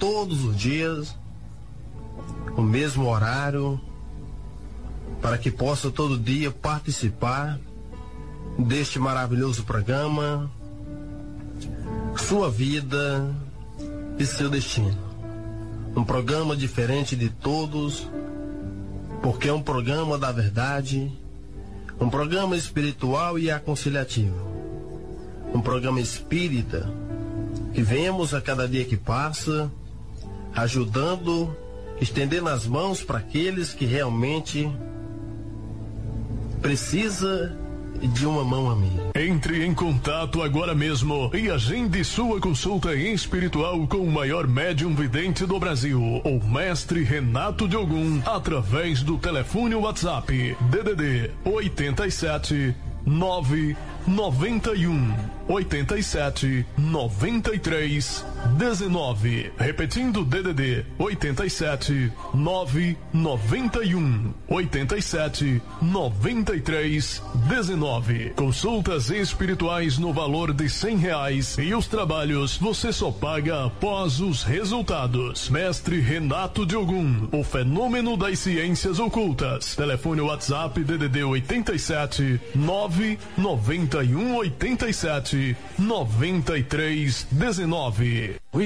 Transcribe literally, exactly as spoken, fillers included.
todos os dias, o mesmo horário, para que possa todo dia participar deste maravilhoso programa, Sua Vida e Seu Destino. Um programa diferente de todos, porque é um programa da verdade, um programa espiritual e aconselhativo, um programa espírita que vemos a cada dia que passa, ajudando, estendendo as mãos para aqueles que realmente precisa de uma mão amiga. Entre em contato agora mesmo e agende sua consulta espiritual com o maior médium vidente do Brasil, o mestre Renato de Ogum, através do telefone WhatsApp D D D oitenta e sete nove noventa e um oitenta e sete noventa e três dezenove. Repetindo, D D D oitenta e sete nove noventa e um oitenta e sete noventa e três dezenove. Consultas espirituais no valor de cem reais e os trabalhos você só paga após os resultados. Mestre Renato de Ogum, o fenômeno das ciências ocultas. Telefone WhatsApp D D D oitenta e sete nove noventa e um oitenta e sete noventa e três dezenove.